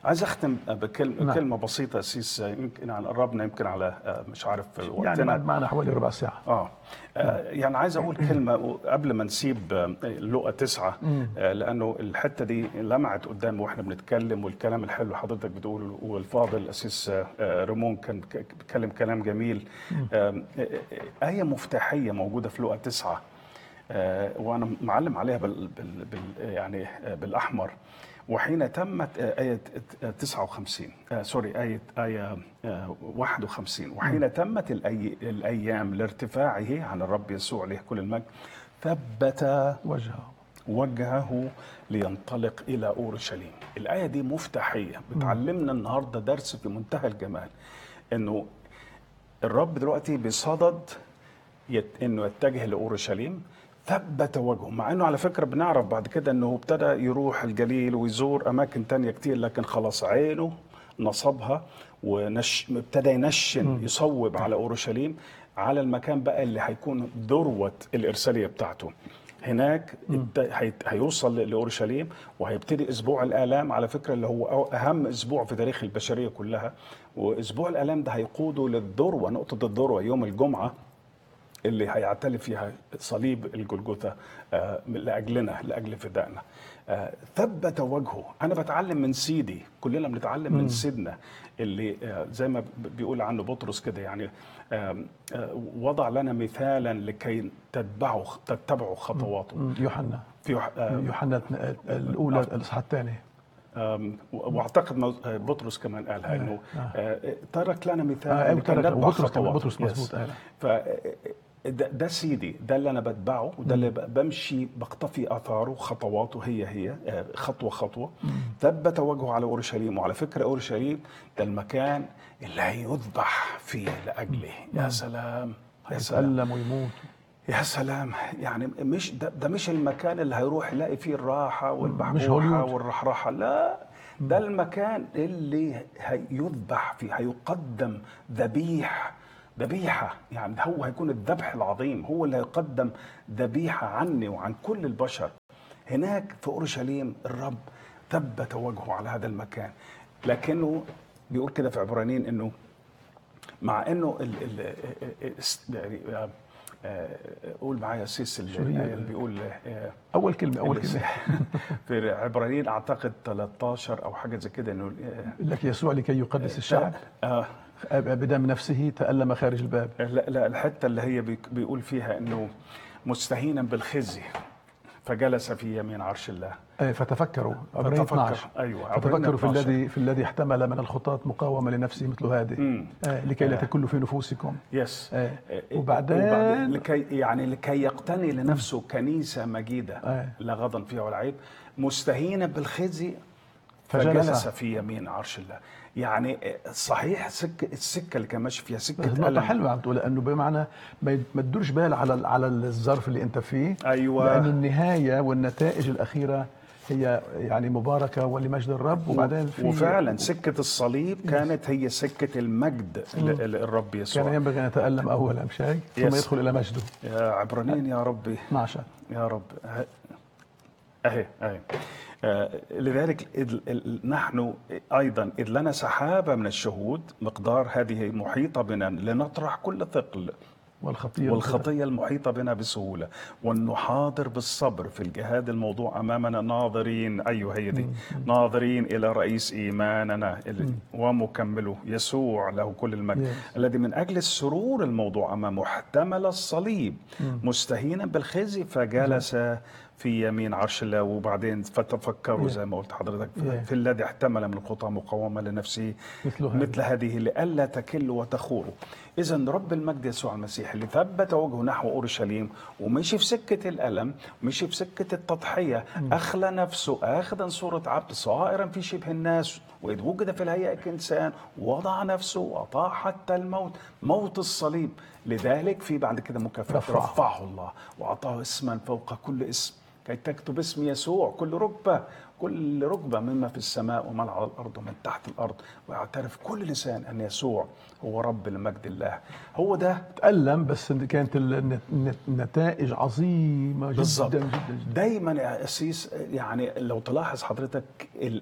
عايز اختم نعم. كلمه بسيطه سيس، يمكن على قربنا، يمكن على مش عارف يعني وقتنا. معنا حوالي ربع ساعة. نعم. يعني عايز اقول كلمه قبل ما نسيب لقا 9، لانه الحته دي لمعت قدام واحنا بنتكلم، والكلام الحلو اللي حضرتك بتقوله، والفاضل الاسيس ريمون كان بيتكلم كلام جميل. ايه مفتاحيه موجوده في لقا 9، وانا معلم عليها يعني بالاحمر. وحين تمت آية 59، آية 51، وحين تمت الأيام لارتفاعه عن الرب يسوع عليه كل المجد، ثبت وجهه لينطلق إلى أورشليم. الآية دي مفتاحية بتعلمنا النهاردة درس في منتهى الجمال، إنه الرب دلوقتي بصدد إنه يتجه لأورشليم. ثبت وجهه، مع انه على فكره بنعرف بعد كده انه ابتدى يروح الجليل ويزور اماكن تانية كتير، لكن خلاص عينه نصبها ابتدى يصوب على اورشليم، على المكان بقى اللي هيكون ذروه الارساليه بتاعته. هناك هيوصل لاورشليم، وهيبتدي اسبوع الالام، على فكره اللي هو اهم اسبوع في تاريخ البشريه كلها. واسبوع الالام ده هيقوده للذروه، نقطه الذروه يوم الجمعه اللي هيعتلي فيها صليب الجلجثة لأجلنا، لأجل فدائنا. ثبت وجهه. أنا بتعلم من سيدي، كلنا بنتعلم من سيدنا اللي زي ما بيقول عنه بطرس كده، يعني وضع لنا مثالا لكي تتبعوا خطواته. يوحنا في يوحنا الأولى الإصحاح الثاني. واعتقد بطرس كمان قالها، انه ترك لنا مثالا لكي نتبع خطواته. بطرس مظبوط ده سيدي، ده اللي انا بتبعه، وده اللي بمشي بقتفي اثاره، خطواته هي خطوه خطوه. ثبت وجهه على اورشليم. وعلى فكره اورشليم ده المكان اللي هيذبح فيه لاجله. يا سلام، يا سلام، هيتألم ويموت. يا سلام. يعني مش ده مش المكان اللي هيروح يلاقي فيه الراحه والبحبوحه والرحراحه، لا، ده المكان اللي هيذبح فيه، هيقدم ذبيحه. يعني هو هيكون الذبح العظيم، هو اللي هيقدم ذبيحه عني وعن كل البشر. هناك في اورشليم الرب ثبت وجهه على هذا المكان. لكنه بيقول كده في عبرانيين انه مع انه قول معايا سيس اللي بيقول اول كلمه في عبرانيين اعتقد 13 او حاجه زي كده، انه لك يسوع لكي يقدس الشعب بدم نفسه تألم خارج الباب. لا الحته اللي هي بيقول فيها انه مستهينا بالخزي فجلس في يمين عرش الله. فتفكروا عبرانيين 12. ايوه، فتفكروا في الذي احتمل من الخطاة مقاومة لنفسه مثل هذه، لكي لا تكلوا في نفوسكم. وبعدين لكي يقتني لنفسه كنيسة مجيدة لا غضن فيها ولا عيب، مستهينا بالخزي فجلس في يمين عرش الله. يعني صحيح السكه اللي كان ماشي فيها سكه نقطة حلوة عم تقول، لأنه بمعنى ما تدورش بال على الظرف اللي أنت فيه. أيوة. لأنه النهاية والنتائج الأخيرة هي يعني مباركة ولمجد الرب. وبعدين وفعلا سكة الصليب كانت هي سكة المجد للرب يسوع. كان ينبغي أن يتألم أولا مش هيك؟ ثم يدخل إلى مجده. يا عبرانيين يا ربي 12 يا رب. أهي لذلك نحن أيضا إذ لنا سحابة من الشهود مقدار هذه محيطة بنا لنطرح كل ثقل والخطية المحيطة بنا بسهولة، ونحاضر بالصبر في الجهاد الموضوع أمامنا، ناظرين هي دي ناظرين إلى رئيس إيماننا ومكمله يسوع له كل المجد، الذي من أجل السرور الموضوع أمامه احتمل الصليب مستهينا بالخزي فجلس في يمين عرش الله. وبعدين فتفكروا زي ما قلت حضرتك في الذي احتمل من الخطى مقاومة لنفسه مثل هذه لئلا تكلوا وتخوروا. إذا رب المجد يسوع المسيح اللي ثبت وجهه نحو أورشليم ومشي في سكة الألم، مشي في سكة التضحية، أخلى نفسه آخذا صورة عبد صائرا في شبه الناس، وإذ وجد في الهيئة كإنسان وضع نفسه وأطاع حتى الموت، موت الصليب. لذلك في بعد كده مكافأة رفعه الله وأعطاه اسما فوق كل اسم، كي تكتب اسم يسوع كل ركبة مما في السماء وما على الأرض ومن تحت الأرض، ويعترف كل لسان أن يسوع هو رب لمجد الله. هو ده تألم، بس كانت النتائج عظيمة جدا بالزبط. جدا جدا. دايما يا أسيس، يعني لو تلاحظ حضرتك